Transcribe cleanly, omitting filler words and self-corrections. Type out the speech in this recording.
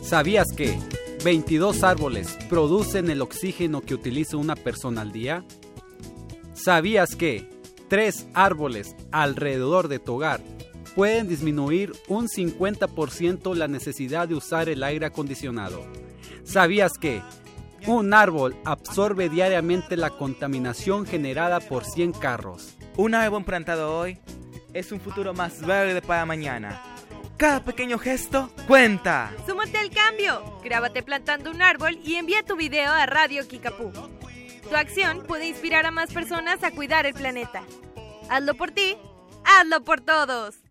¿Sabías que 22 árboles producen el oxígeno que utiliza una persona al día? ¿Sabías que 3 árboles alrededor de tu hogar pueden disminuir un 50% la necesidad de usar el aire acondicionado? ¿Sabías que un árbol absorbe diariamente la contaminación generada por 100 carros? Un árbol plantado hoy es un futuro más verde para mañana. Cada pequeño gesto cuenta. ¡Súmate al cambio! Grábate plantando un árbol y envía tu video a Radio Kickapoo. Tu acción puede inspirar a más personas a cuidar el planeta. Hazlo por ti, hazlo por todos.